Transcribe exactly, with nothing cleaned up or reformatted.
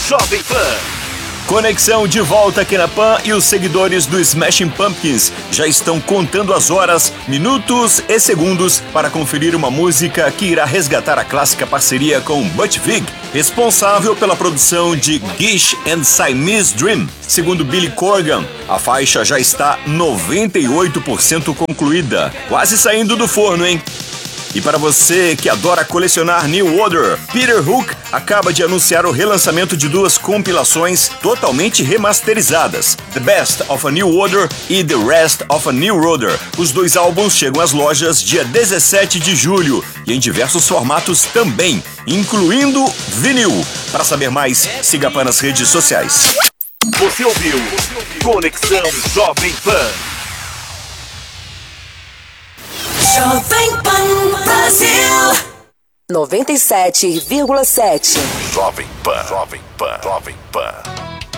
Jovem Pan. Conexão de volta aqui na Pan e os seguidores do Smashing Pumpkins já estão contando as horas, minutos e segundos para conferir uma música que irá resgatar a clássica parceria com Butch Vig, responsável pela produção de Gish and Siamese Dream. Segundo Billy Corgan, a faixa já está noventa e oito por cento concluída, quase saindo do forno, hein? E para você que adora colecionar New Order, Peter Hook acaba de anunciar o relançamento de duas compilações totalmente remasterizadas, The Best of a New Order e The Rest of a New Order. Os dois álbuns chegam às lojas dia dezessete de julho e em diversos formatos também, incluindo vinil. Para saber mais, siga a Pan nas redes sociais. Você ouviu Conexão Jovem Pan. Jovem Pan Brasil noventa e sete vírgula sete. Jovem Pan, Jovem Pan, Jovem Pan.